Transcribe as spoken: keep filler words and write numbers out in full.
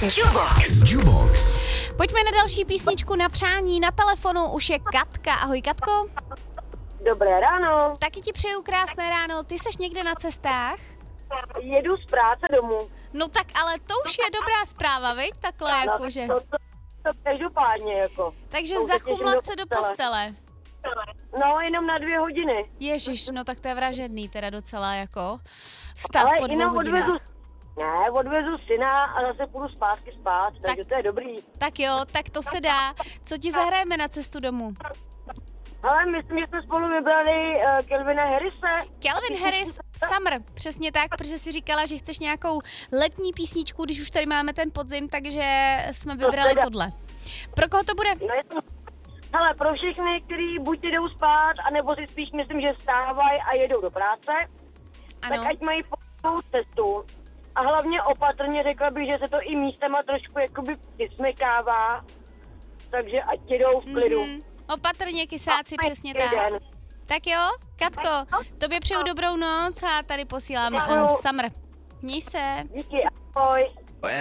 Jubox. Jubox. Pojďme na další písničku na přání. Na telefonu už je Katka. Ahoj, Katko. Dobré ráno. Taky ti přeju krásné ráno. Ty seš někde na cestách? Jedu z práce domů. No tak ale to už je dobrá zpráva, viď? Takhle jakože. To, to, to každopádně jako. Takže To zachumlat se se do postele. postele. No, jenom na dvě hodiny. Ježiš, no tak to je vražedný teda docela jako. Vstát Ale po dvou jenom hodinách. odvezu, ne, odvezu syna a zase půjdu zpátky spát, takže to je dobrý. Tak jo, tak to se dá. Co ti zahrajeme na cestu domů? Ale myslím, že jsme spolu vybrali uh, Calvina Harrise. Calvin Harris, Summer, přesně tak, protože jsi říkala, že chceš nějakou letní písničku, když už tady máme ten podzim, takže jsme vybrali tohle. Pro koho to bude? No, je to... Hele, pro všechny, kteří buď jdou spát, anebo si spíš myslím, že vstávají a jedou do práce, Ano. tak ať mají pohodlnou cestu. A hlavně opatrně řekla bych, že se to i místema trošku jakoby vysmekává, takže ať jedou v klidu. Mm-hmm. Opatrně, kysáci, A přesně jeden. tak. Tak jo, Katko, tobě přeju dobrou noc a tady posílám Děkuju. uh, Summer. Měj se. Díky, ahoj.